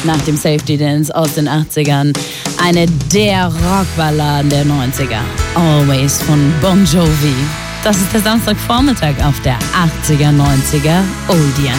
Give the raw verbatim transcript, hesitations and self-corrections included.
nach dem Safety Dance aus den achtzigern. Eine der Rockballaden der neunziger. Always von Bon Jovi. Das ist der Samstagvormittag auf der achtziger, neunziger Oldie.